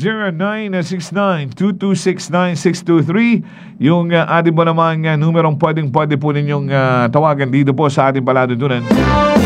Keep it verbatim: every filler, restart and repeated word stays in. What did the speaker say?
zero nine six nine, two two six, nine six two three. Yung uh, ating po namang uh, numerong pwedeng pwede po ninyong uh, tawagan dito po sa ating palatuntunan.